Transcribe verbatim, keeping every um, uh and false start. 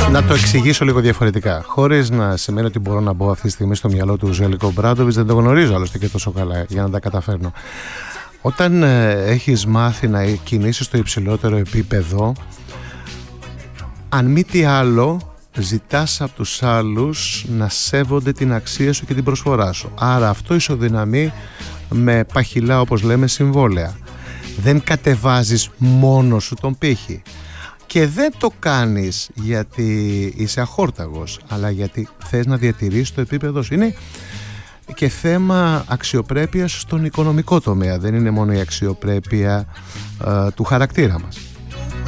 Να το εξηγήσω λίγο διαφορετικά. Χωρίς να σημαίνει ότι μπορώ να μπω αυτή τη στιγμή στο μυαλό του Ζέλικο Μπράντοβιτς, δεν το γνωρίζω άλλωστε και τόσο καλά για να τα καταφέρνω. Όταν ε, έχεις μάθει να κινήσεις στο υψηλότερο επίπεδο, αν μη τι άλλο, ζητάς από τους άλλους να σέβονται την αξία σου και την προσφορά σου. Άρα αυτό ισοδυναμεί με παχυλά, όπως λέμε, συμβόλαια. Δεν κατεβάζεις μόνος σου τον πύχη. Και δεν το κάνεις γιατί είσαι αχόρταγος, αλλά γιατί θες να διατηρήσεις το επίπεδο σου. Είναι και θέμα αξιοπρέπειας στον οικονομικό τομέα. Δεν είναι μόνο η αξιοπρέπεια ε, του χαρακτήρα μας.